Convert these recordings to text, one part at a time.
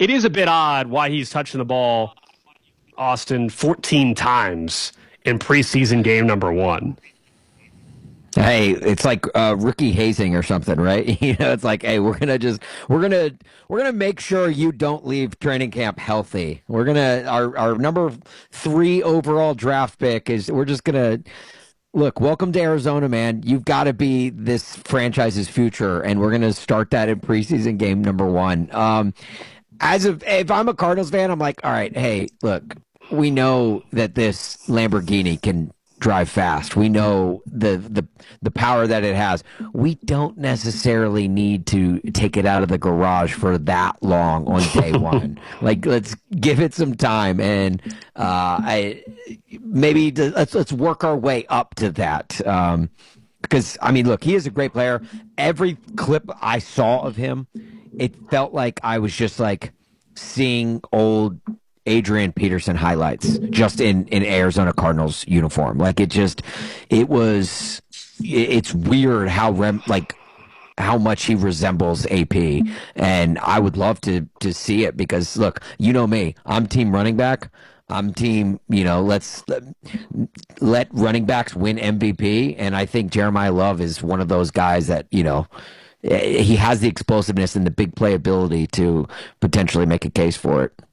it is a bit odd why he's touching the ball, Austin, 14 times in preseason game number 1. Hey, it's like rookie hazing or something, right? It's like, hey, we're gonna make sure you don't leave training camp healthy. Our number 3 overall draft pick we're just gonna look. Welcome to Arizona, man. You've got to be this franchise's future, and we're gonna start that in preseason game number 1. If I'm a Cardinals fan, I'm like, all right, hey, look, we know that this Lamborghini can drive fast. We know the power that it has. We don't necessarily need to take it out of the garage for that long on day one. Like, let's give it some time, and let's work our way up to that. Because I mean, look, he is a great player. Every clip I saw of him, it felt like I was just like seeing old Adrian Peterson highlights just in Arizona Cardinals uniform. Like it's weird how much he resembles AP, and I would love to see it because look, you know me, I'm team running back. I'm team, let's let running backs win MVP, and I think Jeremiah Love is one of those guys that, he has the explosiveness and the big playability to potentially make a case for it.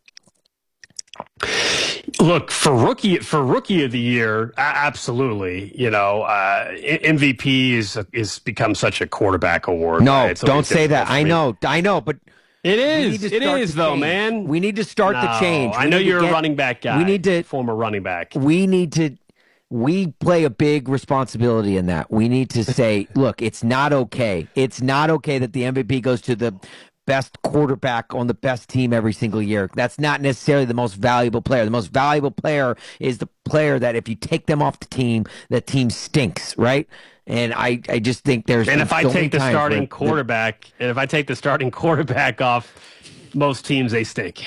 Look, for rookie of the year, absolutely. MVP is become such a quarterback award. No, right? don't say that. I know, but it is though, man. We need to start the change. I know you're a running back guy. Former running back. We play a big responsibility in that. We need to say, look, it's not okay. It's not okay that the MVP goes to the best quarterback on the best team every single year. That's not necessarily the most valuable player. The most valuable player is the player that if you take them off the team stinks, right? And I just think there's and if I take the starting quarterback off most teams, they stink.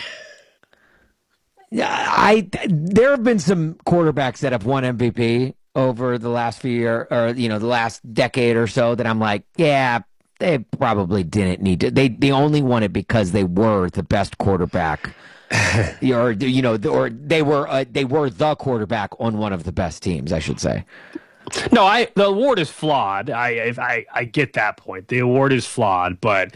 Yeah, there have been some quarterbacks that have won MVP over the last few years, or the last decade or so, that I'm like, yeah, they probably didn't need to. They only won it because they were the best quarterback, or they were the quarterback on one of the best teams, I should say. No, the award is flawed. I get that point. The award is flawed, but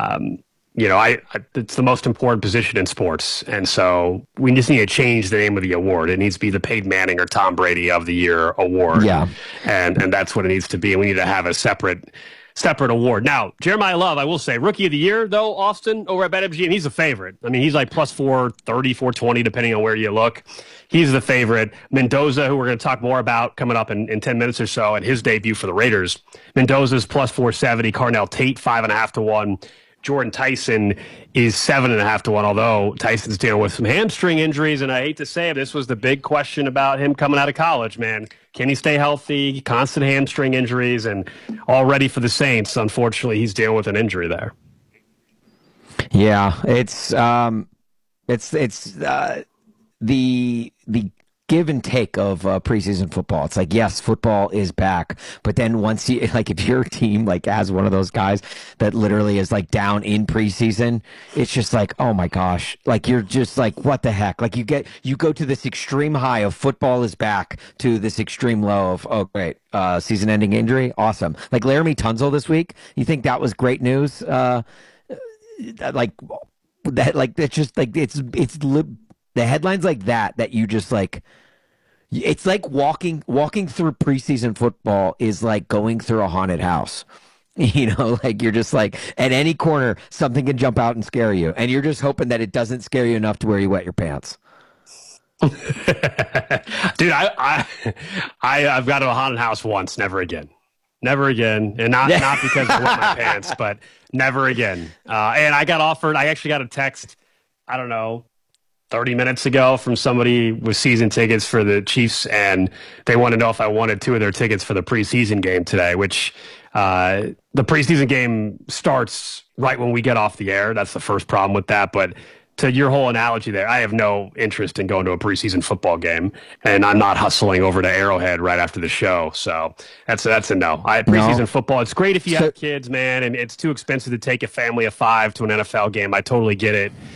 it's the most important position in sports, and so we just need to change the name of the award. It needs to be the Peyton Manning or Tom Brady of the Year award. Yeah, and that's what it needs to be. And we need to have a separate award. Now, Jeremiah Love, I will say, Rookie of the Year, though, Austin, over at BetMGM, he's a favorite. I mean, he's like plus 430, 420, depending on where you look. He's the favorite. Mendoza, who we're going to talk more about coming up in 10 minutes or so, at his debut for the Raiders. Mendoza's plus 470. Carnell Tate, 5.5 to 1. Jordan Tyson is 7.5 to 1, although Tyson's dealing with some hamstring injuries, and I hate to say it, this was the big question about him coming out of college, man. Can he stay healthy? Constant hamstring injuries, and already for the Saints, unfortunately, he's dealing with an injury there. Yeah, it's the give and take of preseason football. It's like, yes, football is back, but then once if your team has one of those guys that literally is down in preseason, it's just like, oh my gosh, you're just like, what the heck? You go to this extreme high of football is back to this extreme low of, oh great, season-ending injury, awesome. Like Laramie Tunzel this week, you think that was great news? The headlines like that you just it's like walking through preseason football is like going through a haunted house. You're just at any corner, something can jump out and scare you. And you're just hoping that it doesn't scare you enough to where you wet your pants. Dude, I've got to a haunted house once, never again. Never again. And not because I wet my pants, but never again. And I actually got a text, I don't know, 30 minutes ago from somebody with season tickets for the Chiefs, and they want to know if I wanted 2 of their tickets for the preseason game today, which the preseason game starts right when we get off the air. That's the first problem with that. But to your whole analogy there, I have no interest in going to a preseason football game, and I'm not hustling over to Arrowhead right after the show. So that's a no. Preseason football, it's great if you have kids, man, and it's too expensive to take a family of 5 to an NFL game. I totally get it.